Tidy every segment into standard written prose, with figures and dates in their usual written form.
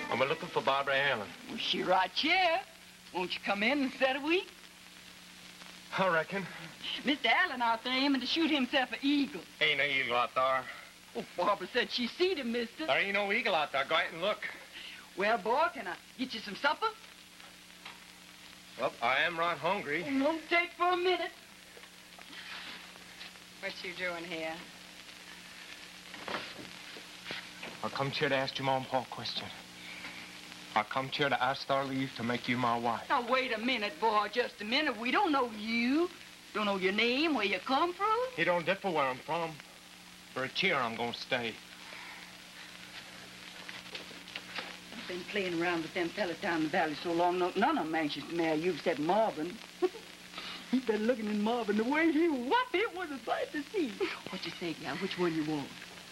I'm looking for Barbara Allen. Well, she right here. Won't you come in and set a week? I reckon. Mr. Allen out there aiming to shoot himself an eagle. Ain't no eagle out there. Oh, Barbara said she seen him, mister. There ain't no eagle out there. Go out and look. Well, boy, can I get you some supper? Well, I am right hungry. It won't take for a minute. What you doing here? I come here to ask your mom and pa a question. I come here to ask their leave to make you my wife. Now, wait a minute, boy, just a minute. We don't know you. Don't know your name, where you come from. It don't differ where I'm from. For a cheer, I'm gonna stay. I've been playing around with them fellas down the valley so long, none of them anxious to marry you except Marvin. He's been looking at Marvin the way he whooped. It was a sight to see. What you say, gal? Which one you want?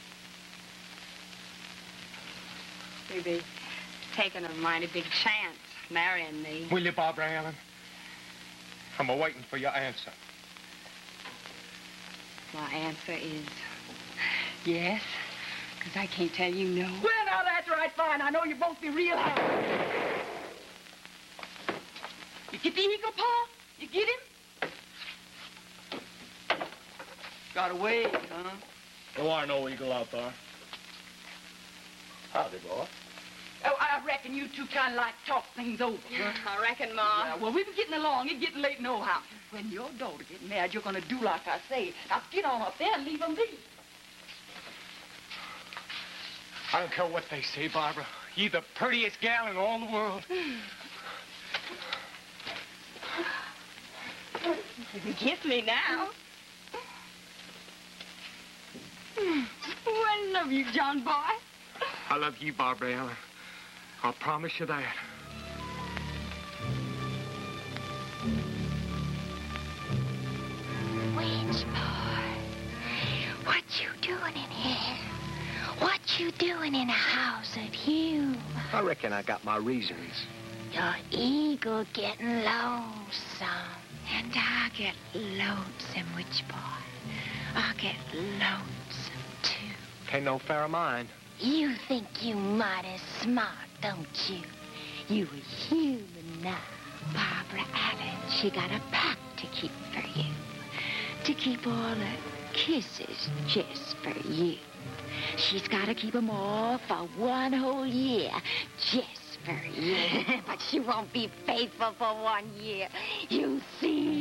You be taking a mighty big chance marrying me. Will you, Barbara Allen? I'm a-waiting for your answer. My answer is yes, because I can't tell you no. Well, now, that's right, fine. I know you both be real happy. You get the eagle, Pa? You get him? Got away, huh? There are no eagle out there. Howdy, boy. Oh, I reckon you two kind of like talk things over, huh? I reckon, Ma. Yeah, well, we've been getting along. It's getting late nohow. When your daughter gets mad, you're going to do like I say. Now, get on up there and leave them be. I don't care what they say, Barbara. You're the prettiest gal in all the world. You can kiss me now. Oh, I love you, John boy. I love you, Barbara Allen. I'll promise you that. Winch boy, what you doing in here? What you doing in a house of you? I reckon I got my reasons. Your eagle getting lonesome. And I get lonesome, witch boy. I get lonesome, too. Ain't no fair of mine. You think you mighty smart, don't you? You a human now. Barbara Allen, she got a pact to keep for you. To keep all the kisses just for you. She's got to keep them all for 1 whole year, just for you. But she won't be faithful for 1 year. You see?